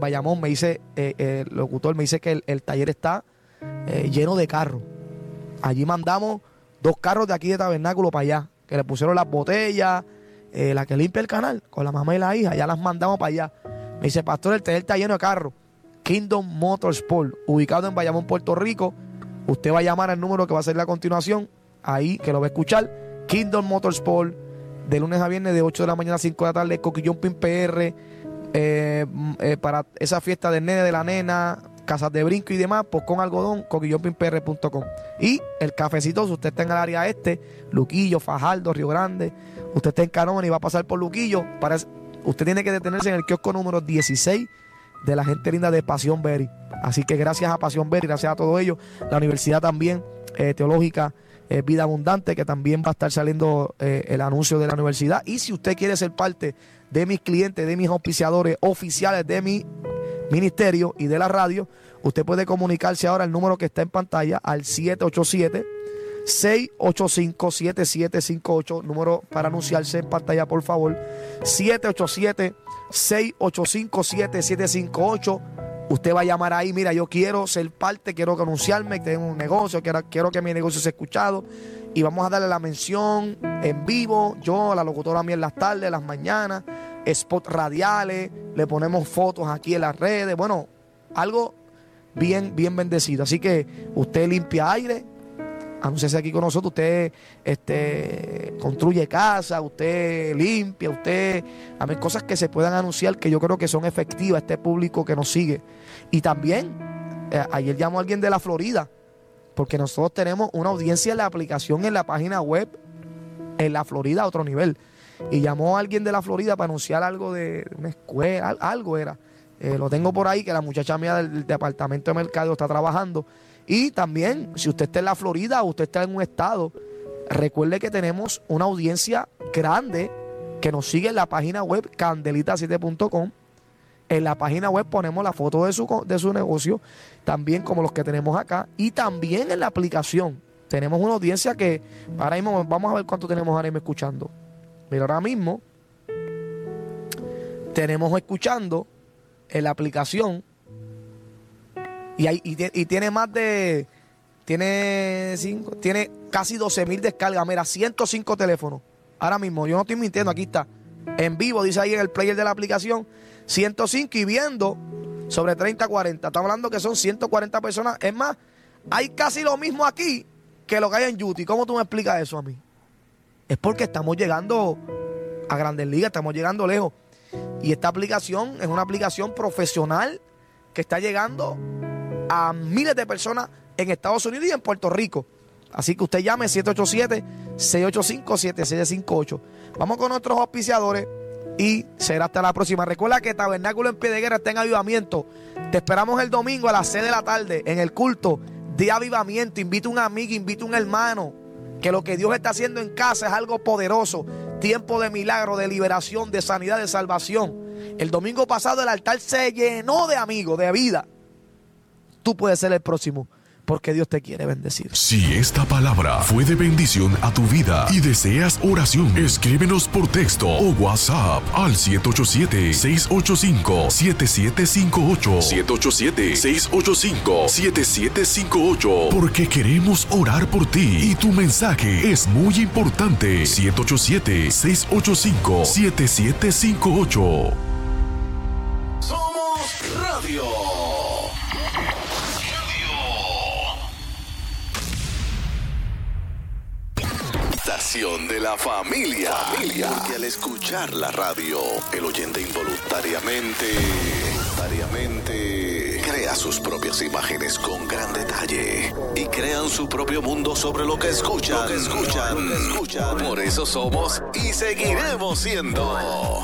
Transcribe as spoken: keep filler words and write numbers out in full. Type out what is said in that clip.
Bayamón, me dice, eh, eh, el locutor me dice que el, el taller está eh, lleno de carros. Allí mandamos dos carros de aquí de Tabernáculo para allá, que le pusieron las botellas, eh, la que limpia el canal, con la mamá y la hija, ya las mandamos para allá. Me dice, pastor, el taller está lleno de carros. Kingdom Motorsport, ubicado en Bayamón, Puerto Rico. Usted va a llamar al número que va a salir a continuación, ahí que lo va a escuchar. Kingdom Motorsport, de lunes a viernes de ocho de la mañana a cinco de la tarde, Coquillón Pin P R, eh, eh, para esa fiesta del nene, de la nena, casas de brinco y demás, pues con algodón, coquillón pin p r punto com. Y el cafecito, si usted está en el área este, Luquillo, Fajardo, Río Grande, usted está en Canóvana y va a pasar por Luquillo, para, usted tiene que detenerse en el kiosco número dieciséis de la gente linda de Pasión Berry. Así que gracias a Pasión Berry, gracias a todo ello, la universidad también eh, teológica eh, Vida Abundante, que también va a estar saliendo eh, el anuncio de la universidad. Y si usted quiere ser parte de mis clientes, de mis auspiciadores oficiales de mi ministerio y de la radio, usted puede comunicarse ahora al número que está en pantalla, al siete ocho siete, seis ocho cinco, siete siete cinco ocho, número para anunciarse en pantalla, por favor, siete ocho siete, seis ocho cinco, siete siete cinco ocho. Usted va a llamar ahí, mira, yo quiero ser parte, quiero anunciarme, que tengo un negocio, quiero, quiero que mi negocio sea escuchado, y vamos a darle la mención en vivo, yo, la locutora mía en las tardes, las mañanas, spots radiales, le ponemos fotos aquí en las redes, bueno, algo bien, bien bendecido. Así que usted limpia aire, anúnciese aquí con nosotros, usted este, construye casa, usted limpia, usted, a ver, cosas que se puedan anunciar que yo creo que son efectivas a este público que nos sigue. Y también, eh, ayer llamó a alguien de la Florida, porque nosotros tenemos una audiencia en la aplicación, en la página web, en la Florida a otro nivel. Y llamó a alguien de la Florida para anunciar algo de una escuela, algo era. Eh, lo tengo por ahí, que la muchacha mía del, del departamento de mercado está trabajando. Y también, si usted está en la Florida o usted está en un estado, recuerde que tenemos una audiencia grande que nos sigue en la página web candelita siete punto com. En la página web ponemos la foto de su, de su negocio, también como los que tenemos acá. Y también en la aplicación tenemos una audiencia que, ahora mismo, vamos a ver cuánto tenemos ahora mismo escuchando. Mira, ahora mismo tenemos escuchando en la aplicación y, hay, y, y tiene más de tiene cinco, tiene casi doce mil descargas. Mira, ciento cinco teléfonos ahora mismo, yo no estoy mintiendo, aquí está en vivo, dice ahí en el player de la aplicación ciento cinco, y viendo sobre treinta, cuarenta, estamos hablando que son ciento cuarenta personas. Es más, hay casi lo mismo aquí que lo que hay en YouTube. ¿Cómo tú me explicas eso a mí? Es porque estamos llegando a Grandes Ligas, estamos llegando lejos. Y esta aplicación es una aplicación profesional que está llegando a miles de personas en Estados Unidos y en Puerto Rico. Así que usted llame siete ocho siete, seis ocho cinco, siete siete cinco ocho. Vamos con nuestros auspiciadores y será hasta la próxima. Recuerda que Tabernáculo en Pie de Guerra está en avivamiento. Te esperamos el domingo a las seis de la tarde en el culto de avivamiento. Invita a un amigo, invita a un hermano, que lo que Dios está haciendo en casa es algo poderoso. Tiempo de milagro, de liberación, de sanidad, de salvación. El domingo pasado el altar se llenó de amigos, de vida. Tú puedes ser el próximo, porque Dios te quiere bendecir. Si esta palabra fue de bendición a tu vida y deseas oración, escríbenos por texto o WhatsApp al siete ocho siete, seis ocho cinco, siete siete cinco ocho. siete ocho siete, seis ocho cinco, siete siete cinco ocho. Porque queremos orar por ti y tu mensaje es muy importante. siete ocho siete, seis ocho cinco, siete siete cinco ocho. Somos Radio. De la familia. familia. Porque al escuchar la radio, el oyente involuntariamente, involuntariamente crea sus propias imágenes con gran detalle y crean su propio mundo sobre lo que escuchan. Lo que escuchan, lo que escuchan. Por eso somos y seguiremos siendo